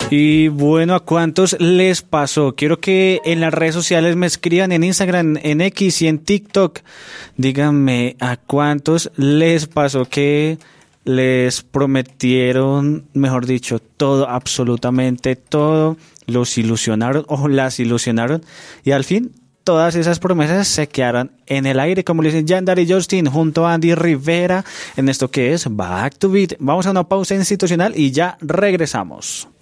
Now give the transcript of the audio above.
Y bueno, ¿a cuántos les pasó? Quiero que en las redes sociales me escriban, en Instagram, en X y en TikTok. Díganme, ¿a cuántos les pasó que les prometieron, mejor dicho, todo, absolutamente todo, los ilusionaron o las ilusionaron y al fin todas esas promesas se quedaron en el aire, como le dicen Yandar y Justin junto a Andy Rivera en esto que es Back to Beat? Vamos a una pausa institucional y ya regresamos.